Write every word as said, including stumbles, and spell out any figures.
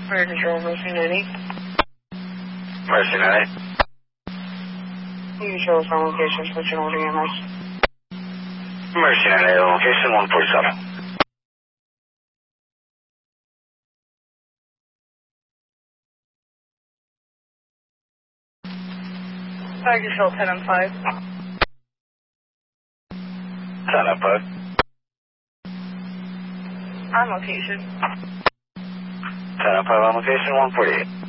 Fire Control, Mercy ninety. Mercy ninety. You can show us on location, switching over to E M S. Mercy ninety, location one forty-seven. Fire Control, ten on five. ten on five. On location. ten on five on location one forty-eight.